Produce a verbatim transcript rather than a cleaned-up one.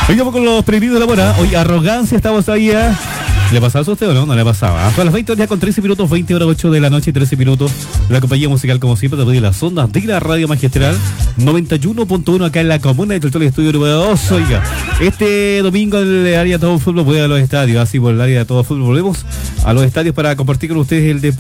Vamos con los peregrinos de la mora. Hoy arrogancia, estamos ahí. ¿eh? ¿Le pasaba eso a usted o no? No le pasaba. Son las veinte horas con trece minutos, veinte horas ocho de la noche y trece minutos. La compañía musical, como siempre, te de las ondas de la radio magistral noventa y uno punto uno acá en la comuna de Toltol, estudio número dos. Oiga, este domingo en el área de todo fútbol voy a los estadios, así por el área de todo fútbol. Volvemos a los estadios para compartir con ustedes el deporte.